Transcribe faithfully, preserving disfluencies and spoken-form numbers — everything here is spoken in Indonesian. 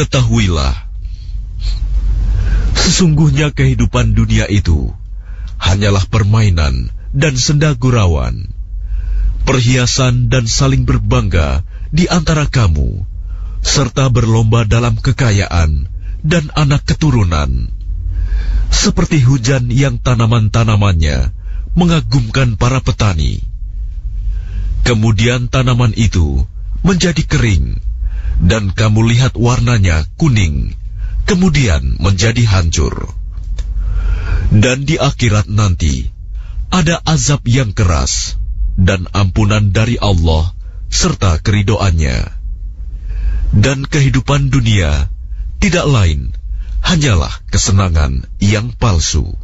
Ketahuilah, sesungguhnya kehidupan dunia itu hanyalah permainan dan senda gurauan, perhiasan dan saling berbangga di antara kamu, serta berlomba dalam kekayaan dan anak keturunan, seperti hujan yang tanaman-tanamannya mengagumkan para petani. Kemudian tanaman itu menjadi kering, dan kamu lihat warnanya kuning, kemudian menjadi hancur. Dan di akhirat nanti ada azab yang keras dan ampunan dari Allah serta keridoannya. Dan kehidupan dunia tidak lain hanyalah kesenangan yang palsu.